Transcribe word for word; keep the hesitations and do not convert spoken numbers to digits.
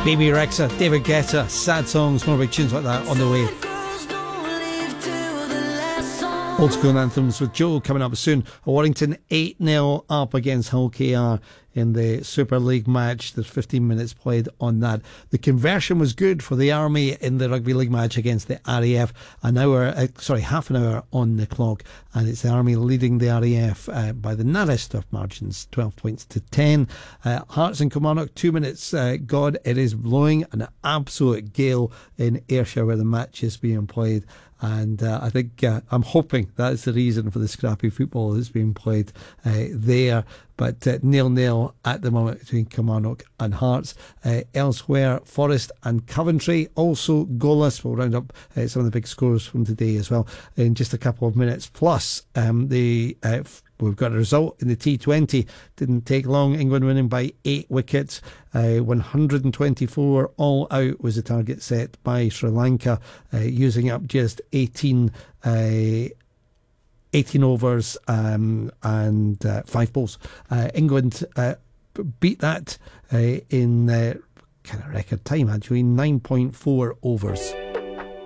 Baby Rexha, David Guetta, sad songs, more big tunes like that on the way. Old school anthems with Joe coming up soon. Warrington eight nil up against Hull K R in the Super League match. There's fifteen minutes played on that. The conversion was good for the Army in the Rugby League match against the R A F. An hour, uh, sorry, half an hour on the clock, and it's the Army leading the R A F uh, by the narrowest of margins, twelve points to ten. Uh, Hearts and Kilmarnock, two minutes. Uh, God, it is blowing an absolute gale in Ayrshire where the match is being played. And uh, I think uh, I'm hoping that's the reason for the scrappy football that's being played uh, there. But uh, nil-nil at the moment between Kilmarnock and Hearts. Uh, elsewhere, Forest and Coventry also goalless. We'll round up uh, some of the big scores from today as well in just a couple of minutes. Plus, um, the uh, f- we've got a result in the T twenty. Didn't take long. England winning by eight wickets. Uh, one hundred twenty-four all out was the target set by Sri Lanka, uh, using up just eighteen uh, eighteen overs um, and uh, five balls. Uh, England uh, beat that uh, in uh, kind of record time, actually, nine point four overs.